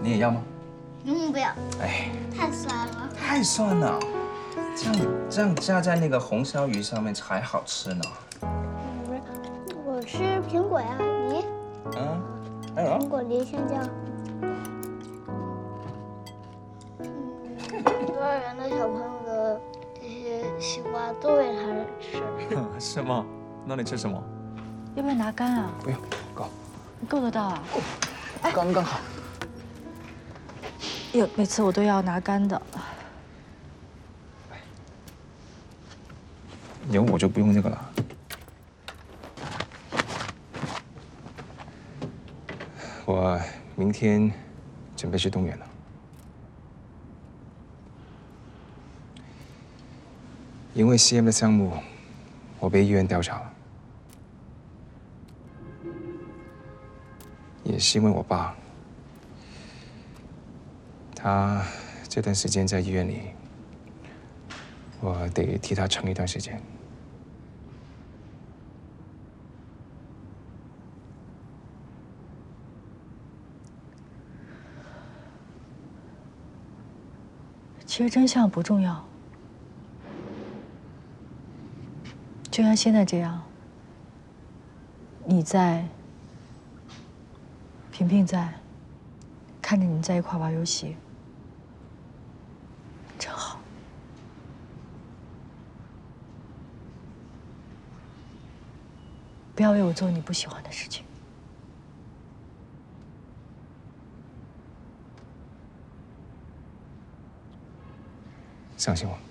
你也要吗？ 不要， 哎， 太酸了。 太酸了，这样加在那个红烧鱼上面才好吃呢。 不是，我吃苹果呀，梨。 还有苹果、梨、香蕉。幼儿园的小朋友的这些西瓜都喂他吃。 是吗？那你吃什么？ 要不要拿竿啊？ 不用，够， 你够得到啊？ 刚刚好。 有每次我都要拿竿的。 有我就不用这个了。我明天准备去动员了，因为 CM 的项目，我被医院调查了，也是因为我爸，他这段时间在医院里，我得替他撑一段时间。 其实真相不重要，就像现在这样，你在，萍萍在，看着你们在一块玩游戏，真好。不要为我做你不喜欢的事情。 相信我。